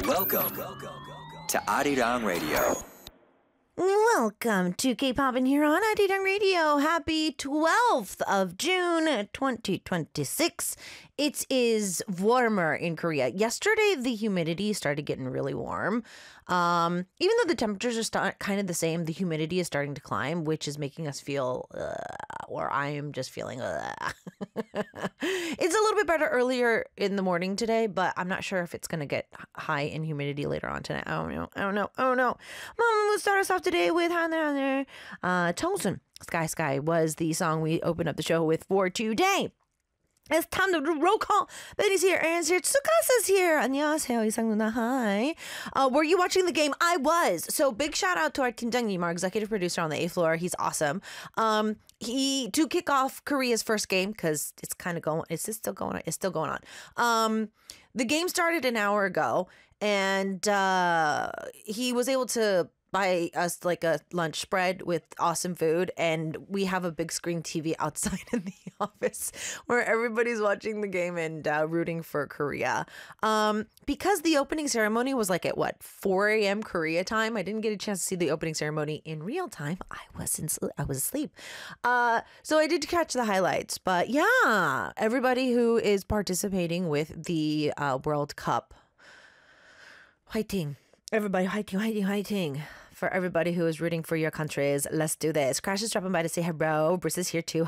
Welcome to Arirang Radio. Welcome to K-Pop in here on Arirang Radio. Happy 12th of June, 2026. It is warmer in Korea. Yesterday, the humidity started getting really warm. Even though the temperatures are kind of the same, the humidity is starting to climb, which is making us feel, or I am just feeling, It's a little bit better earlier in the morning today, but I'm not sure if it's going to get high in humidity later on tonight. I don't know. Mom, we'll start us off today with Hana. Tongsun, Sky was the song we opened up the show with for today. It's time to do roll call. Benny's here, Aaron's here, Tsukasa's here. 안녕하세요, 이상 누나. Hi. Were you watching the game? I was. So big shout out to our 팀장님, our executive producer on the A floor. He's awesome. He to kick off Korea's first game because it's kind of going. It's still going on. It's still going on. The game started an hour ago, and he was able to buy us like a lunch spread with awesome food, and we have a big screen TV outside in the office where everybody's watching the game and rooting for Korea. Because the opening ceremony was like at 4 a.m. Korea time. I didn't get a chance to see the opening ceremony in real time. I was asleep. So I did catch the highlights, but yeah, everybody who is participating with the World Cup, fighting. Everybody, fighting. For everybody who is rooting for your countries, let's do this. Crash is dropping by to say hello. Bruce is here too.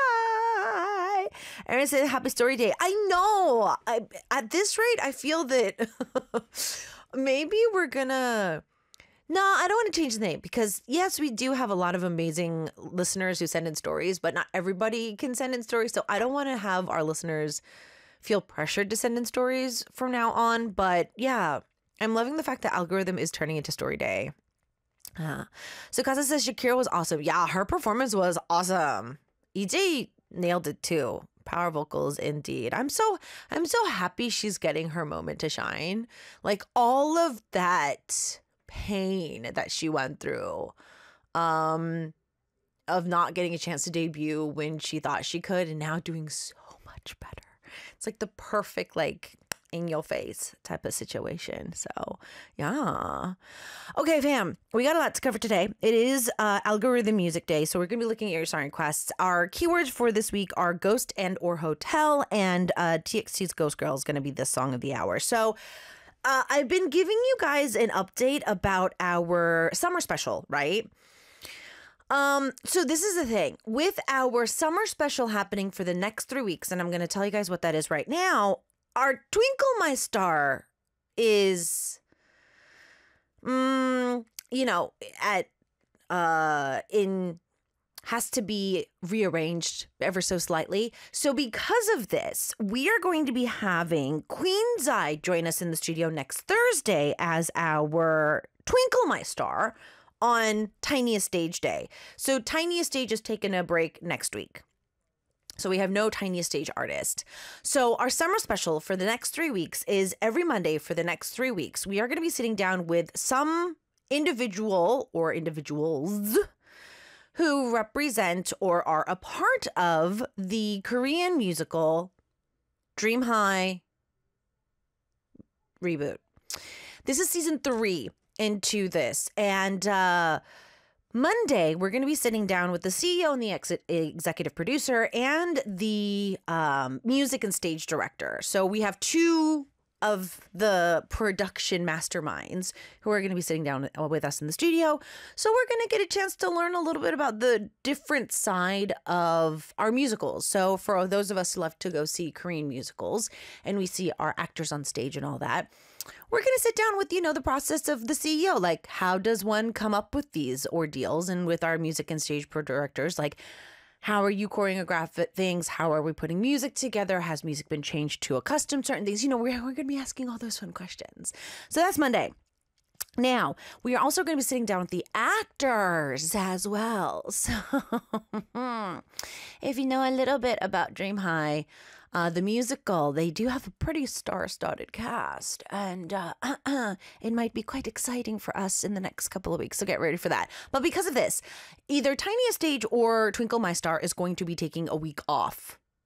Hi. Aaron said, happy story day. I know. At this rate, I feel that maybe we're gonna... No, I don't want to change the name because, yes, we do have a lot of amazing listeners who send in stories, but not everybody can send in stories. So I don't want to have our listeners feel pressured to send in stories from now on. But yeah, I'm loving the fact that algorithm is turning into story day. So Kaza says Shakira was awesome. Yeah, her performance was awesome. EJ nailed it too. Power vocals indeed. I'm so happy she's getting her moment to shine. Like all of that pain that she went through, of not getting a chance to debut when she thought she could, and now doing so much better. It's like the perfect in your face type of situation. So yeah. Okay, fam, we got a lot to cover today. It is algorithm music day, so we're gonna be looking at your song requests. Our keywords for this week are ghost and or hotel, and TXT's Ghost Girl is gonna be the song of the hour. So I've been giving you guys an update about our summer special, right? So this is the thing with our summer special happening for the next 3 weeks, and I'm gonna tell you guys what that is right now. Our Twinkle My Star is, has to be rearranged ever so slightly. So because of this, we are going to be having Queen's Eye join us in the studio next Thursday as our Twinkle My Star on Tiniest Stage Day. So Tiniest Stage is taking a break next week. So we have no Tiniest Stage artist. So our summer special for the next 3 weeks is every Monday for the next 3 weeks. We are going to be sitting down with some individual or individuals who represent or are a part of the Korean musical Dream High reboot. This is season 3 into this. And Monday, we're going to be sitting down with the CEO and the executive producer and the music and stage director. So we have 2 of the production masterminds who are going to be sitting down with us in the studio. So we're going to get a chance to learn a little bit about the different side of our musicals. So for those of us who love to go see Korean musicals and we see our actors on stage and all that, we're going to sit down with, the process of the CEO. Like, how does one come up with these ordeals? And with our music and stage directors, like, how are you choreograph things? How are we putting music together? Has music been changed to accustom certain things? We're going to be asking all those fun questions. So that's Monday. Now, we are also going to be sitting down with the actors as well. So if you know a little bit about Dream High, the musical, they do have a pretty star-studded cast, and it might be quite exciting for us in the next couple of weeks, so get ready for that. But because of this, either Tiniest Stage or Twinkle My Star is going to be taking a week off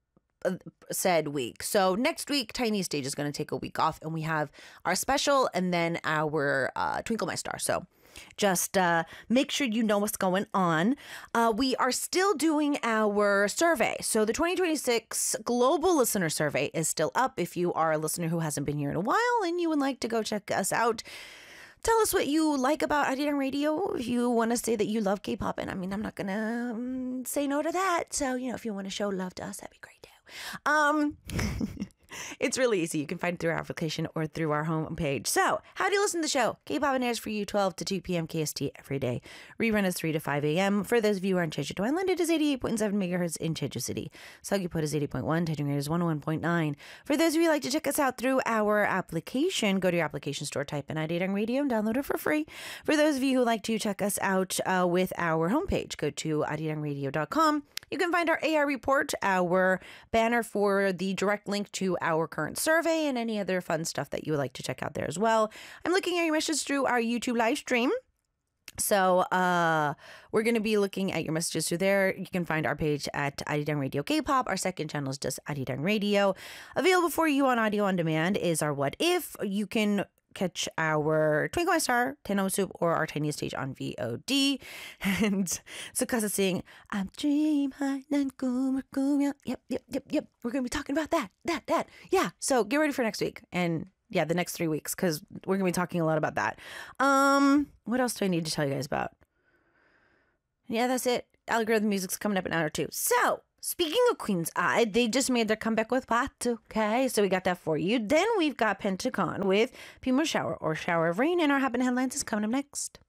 said week. So next week, Tiny Stage is going to take a week off, and we have our special and then our Twinkle My Star. So just make sure you know what's going on. We are still doing our survey. So the 2026 Global Listener Survey is still up. If you are a listener who hasn't been here in a while and you would like to go check us out, tell us what you like about Arirang Radio. If you want to say that you love K-pop, and I mean, I'm not going to say no to that. So, if you want to show love to us, that'd be great too. It's really easy. You can find it through our application or through our homepage. So, how do you listen to the show? K-pop and airs for you 12 to 2 p.m. KST every day. Rerun is 3 to 5 a.m. For those of you who are in Jeju-do Island, it is 88.7 megahertz in Jeju City. Seogwipo is 80.1. Daejong is 101.9. For those of you who like to check us out through our application, go to your application store, type in Arirang Radio, and download it for free. For those of you who like to check us out with our homepage, go to arirangradio.com. You can find our AR report, our banner for the direct link to our current survey, and any other fun stuff that you would like to check out there as well. I'm looking at your messages through our YouTube live stream. So we're going to be looking at your messages through there. You can find our page at Arirang Radio K-pop. Our second channel is just Arirang Radio. Available for you on audio on demand is our What If. You can catch our Twinkle My Star, Tenno Soup, or our Tiny Stage on VOD. And Tsukasa sing, I'm dream high, 난 꿈을 꾸며. Yep. We're going to be talking about that. Yeah, so get ready for next week. And yeah, the next 3 weeks, because we're going to be talking a lot about that. What else do I need to tell you guys about? Yeah, that's it. Algorithm music's coming up in an hour or two. So, speaking of Queen's Eye, they just made their comeback with Patu, okay? So we got that for you. Then we've got Pentagon with Pimo Shower or Shower of Rain, and our Happen Headlines is coming up next.